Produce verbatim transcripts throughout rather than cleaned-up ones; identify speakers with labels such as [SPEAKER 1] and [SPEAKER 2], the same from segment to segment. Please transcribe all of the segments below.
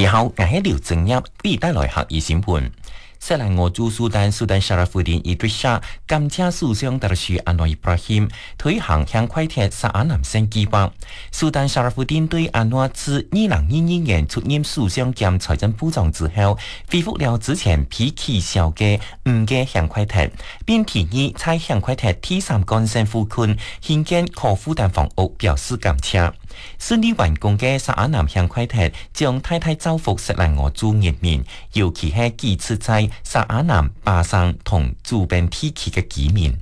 [SPEAKER 1] 以後我喺廖正一為帶來客議新聞。西蘭俄駐蘇丹蘇丹沙拉夫丁伊德沙感謝首相達魯安諾伊布拉希推行向快鐵沙阿南省計劃。蘇丹沙拉夫丁對安諾自二零二二年出任首相兼財政部長之後，恢復了之前被取消嘅五個向快鐵，並提議在向快鐵第三幹線附近興建可負擔房屋，表示感謝。順利完工嘅沙阿南向快鐵將大大造福西蘭俄族人民，尤其係居住在沙阿南、巴桑同周邊地區嘅居民。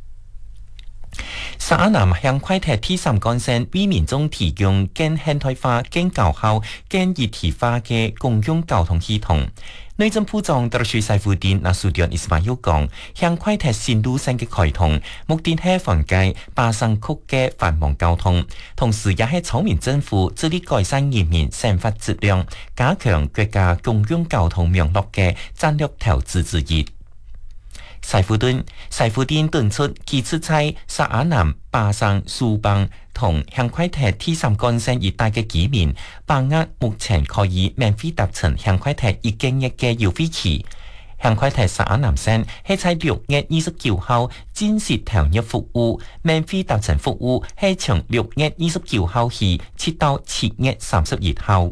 [SPEAKER 1] 沙阿南向快鐵第三幹線為民眾提供更現代化、更高效、更一體化嘅公共交通系統。內政部長達魯塞夫丁納蘇迪安伊斯馬要講，向快鐵新路線嘅開通，目的係緩解巴桑區嘅繁忙交通，同時也係草民政府致力改善人民生活質量、加強國家公共交通網絡嘅戰略投資之一。塞夫頓塞夫丁敦促居住在沙阿南、巴桑、蘇邦同向快鐵第三幹線一帶嘅居民，把握目前可以免費搭乘向快鐵一經一嘅優惠期。向快鐵沙阿南線係在六月二十九號正式投入服務，免費搭乘服務係從六月二十九號起，直到七月三十一號。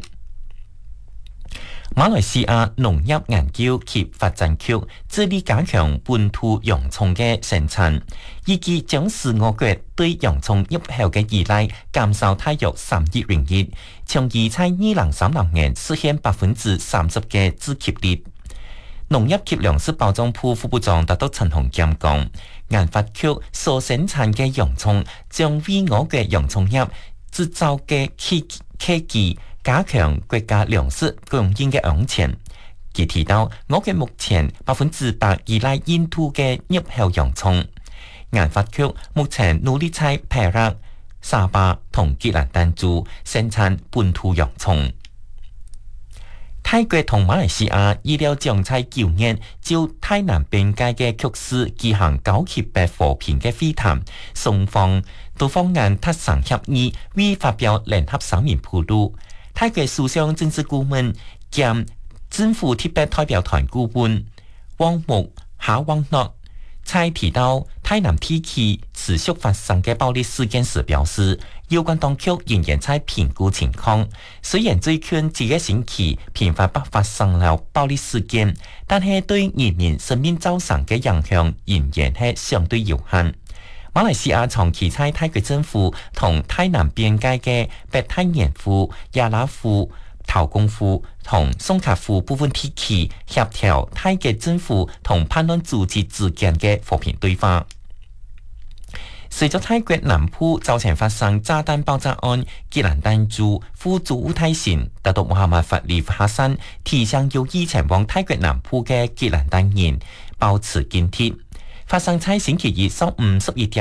[SPEAKER 1] 馬來西亞農業研究及發展局致力加強本土洋蔥嘅生產，預計將使我國對洋蔥入口嘅依賴減少大約三億ringgit億，從而在二零三零年實現百分之三十嘅自給率。農業及糧食包裝部副部長達到陳鴻儉講，研發局所生產嘅洋蔥將為我國洋蔥業製造嘅契契機。加強國家糧食供應嘅安全。佢提到，我國目前百分之百依賴印度嘅入口洋蔥。研發局目前努力在佩勒、沙巴同吉蘭丹州生產本土洋蔥。泰國同馬來西亞預料將在九月就泰南邊界嘅局勢舉行九級別和平嘅會談，雙方都方案達成協議，為發表聯合聲明鋪路。泰國首相政治顧問兼政府特別代表團顧問汪木夏旺諾在提到泰南地區持續發生嘅暴力事件時表示，有關當局仍然在評估情況。雖然最近幾個星期頻繁不發生了暴力事件，但係對人民生命造成嘅影響仍然係相對有限。馬來西亞長期在泰國政府同泰南邊界嘅北泰妍府、亞拉府、陶公府同松卡府部分地區協調泰國政府同叛亂組織之間嘅和平對話。隨着泰國南部早前發生炸彈爆炸案，吉蘭丹州副主烏泰縣達到穆罕默法里哈山提倡要以前往泰國南部嘅吉蘭丹人保持警惕。發生在星期二十五十一點